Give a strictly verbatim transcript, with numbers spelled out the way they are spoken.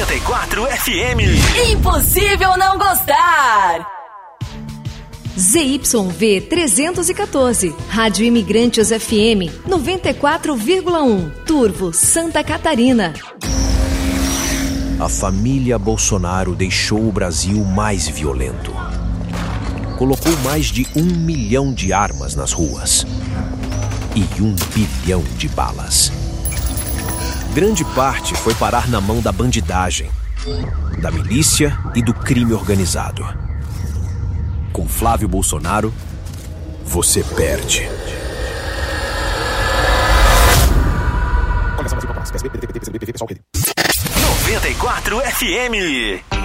noventa e quatro F M. Impossível não gostar. Z Y V trezentos e quatorze, Rádio Imigrantes F M noventa e quatro vírgula um, Turvo, Santa Catarina. A família Bolsonaro deixou o Brasil mais violento. Colocou mais de um milhão de armas nas ruas e um bilhão de balas. Grande parte foi parar na mão da bandidagem, da milícia e do crime organizado. Com Flávio Bolsonaro, você perde. noventa e quatro F M.